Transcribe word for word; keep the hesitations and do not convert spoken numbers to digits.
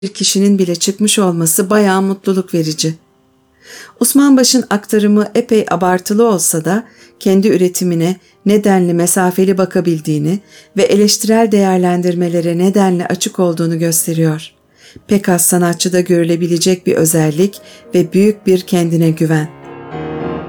kişinin bile çıkmış olması bayağı mutluluk verici. Osman Baş'ın aktarımı epey abartılı olsa da kendi üretimine nedenli mesafeli bakabildiğini ve eleştirel değerlendirmelere nedenli açık olduğunu gösteriyor. Pek az sanatçıda görülebilecek bir özellik ve büyük bir kendine güven.